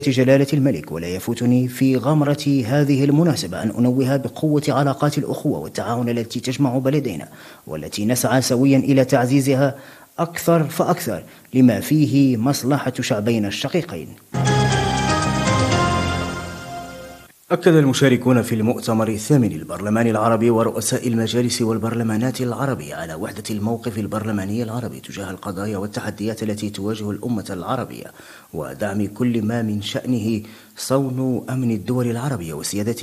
جلالة الملك، ولا يفوتني في غمرة هذه المناسبة أن أنوه بقوة علاقات الأخوة والتعاون التي تجمع بلدينا، والتي نسعى سويا إلى تعزيزها أكثر فأكثر لما فيه مصلحة شعبينا الشقيقين. أكد المشاركون في المؤتمر الثامن للبرلمان العربي ورؤساء المجالس والبرلمانات العربية على وحدة الموقف البرلماني العربي تجاه القضايا والتحديات التي تواجه الأمة العربية، ودعم كل ما من شأنه صون أمن الدول العربية وسيادتها